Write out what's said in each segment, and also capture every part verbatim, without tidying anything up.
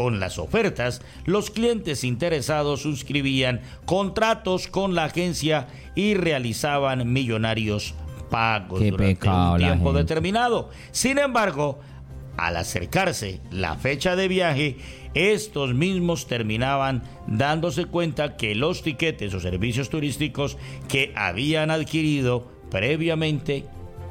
Con las ofertas, los clientes interesados suscribían contratos con la agencia y realizaban millonarios pagos Qué durante pecado, un la tiempo gente. determinado. Sin embargo, al acercarse la fecha de viaje, estos mismos terminaban dándose cuenta que los tiquetes o servicios turísticos que habían adquirido previamente,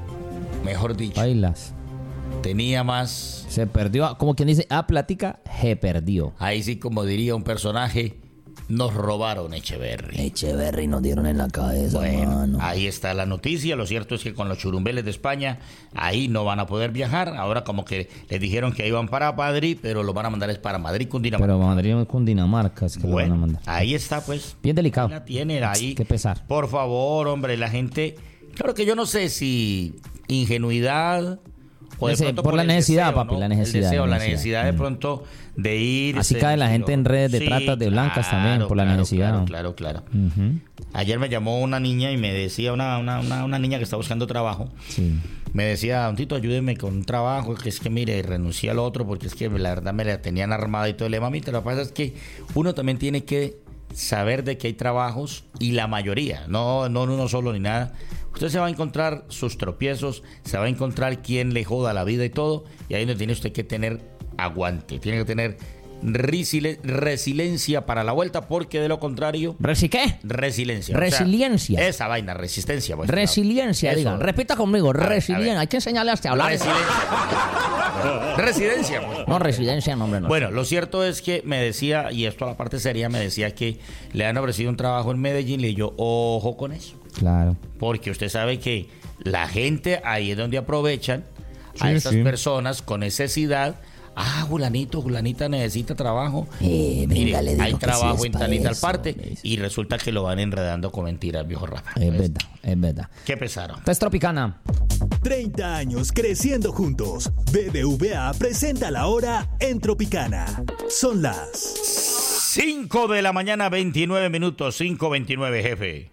mejor dicho, Bailas. tenía más. Se perdió, como quien dice, a plática, se perdió. Ahí sí, como diría un personaje, nos robaron Echeverry. Echeverry nos dieron en la cabeza, Bueno, mano. ahí está la noticia. Lo cierto es que con los churumbeles de España, ahí no van a poder viajar. Ahora como que les dijeron que iban para Madrid, pero lo van a mandar es para Madrid, Cundinamarca. Pero Madrid con Dinamarca es que lo van a Bueno, mandar. ahí está pues. Bien delicado. Ahí la tienen ahí. Qué pesar. Por favor, hombre, la gente... Claro que yo no sé si ingenuidad... O de Ese- pronto por la el necesidad, deseo, papi, ¿no? la necesidad, El deseo, la la necesidad. necesidad de Mm. pronto de ir. Así cae la gente en redes de tratas de blancas también, por la necesidad. Claro, claro, claro. Ujú. Ayer me llamó una niña y me decía, una, una, una, una niña que está buscando trabajo, Sí. me decía, Don Tito, ayúdeme con un trabajo, que es que mire, renuncié al otro porque es que la verdad me la tenían armada y todo. Le digo, mamita, lo que pasa es que uno también tiene que saber de que hay trabajos y la mayoría, no, no uno solo ni nada. Usted se va a encontrar sus tropiezos, se va a encontrar quien le joda la vida y todo, y ahí no tiene usted que tener aguante, tiene que tener resile- resiliencia para la vuelta, porque de lo contrario, ¿Resi qué? resiliencia. o sea, Resiliencia. esa vaina, resistencia. Pues, Resiliencia, Eso. digan. Repita conmigo, ver, a resiliencia. ver. Hay que enseñarle a este a hablar. Resiliencia. Residencia, pues. No, residencia, no, hombre, no. Bueno, lo cierto es que me decía, y esto a la parte seria, me decía que le han ofrecido un trabajo en Medellín. Le digo, ojo con eso. Claro. Porque usted sabe que la gente ahí es donde aprovechan a Sí, estas sí. personas con necesidad. Ah, Julanito, Julanita necesita trabajo. Eh, Mire, venga, le digo hay que trabajo sí es en pa' tal y tal eso, parte. hombre. Y resulta que lo van enredando con mentiras, viejo Rafa. Es verdad, es verdad. ¿Qué pesaron? Esta es Tropicana. treinta años creciendo juntos. B B V A presenta la hora en Tropicana. Son las cinco de la mañana, veintinueve minutos. cinco veintinueve, jefe.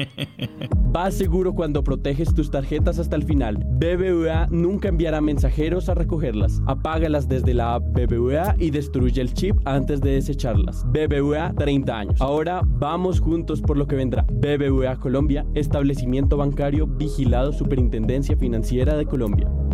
Vas seguro cuando proteges tus tarjetas hasta el final. B B V A nunca enviará mensajeros a recogerlas. Apágalas desde la app B B V A y destruye el chip antes de desecharlas. B B V A, treinta años. Ahora vamos juntos por lo que vendrá. B B V A Colombia, establecimiento bancario vigilado Superintendencia Financiera de Colombia.